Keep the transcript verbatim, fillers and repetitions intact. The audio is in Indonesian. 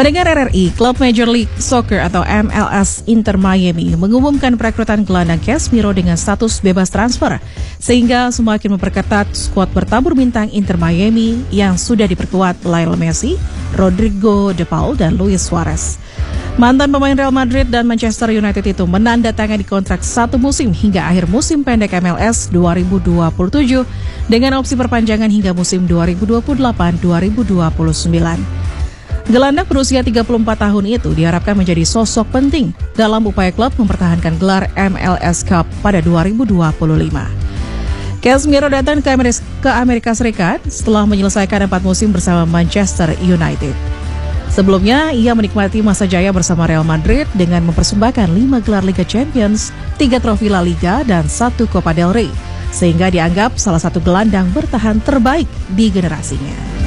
Pendengar R R I, klub Major League Soccer atau M L S Inter Miami mengumumkan perekrutan gelandang Casemiro dengan status bebas transfer, sehingga semakin memperketat skuad bertabur bintang Inter Miami yang sudah diperkuat Lionel Messi, Rodrigo De Paul, dan Luis Suarez. Mantan pemain Real Madrid dan Manchester United itu menandatangani kontrak satu musim hingga akhir musim pendek M L S dua ribu dua puluh tujuh dengan opsi perpanjangan hingga musim dua ribu dua puluh delapan dua ribu dua puluh sembilan. Gelandang berusia tiga puluh empat tahun itu diharapkan menjadi sosok penting dalam upaya klub mempertahankan gelar M L S Cup pada dua ribu dua puluh lima. Casemiro datang ke Amerika, ke Amerika Serikat setelah menyelesaikan empat musim bersama Manchester United. Sebelumnya, ia menikmati masa jaya bersama Real Madrid dengan mempersembahkan lima gelar Liga Champions, tiga trofi La Liga, dan satu Copa del Rey, sehingga dianggap salah satu gelandang bertahan terbaik di generasinya.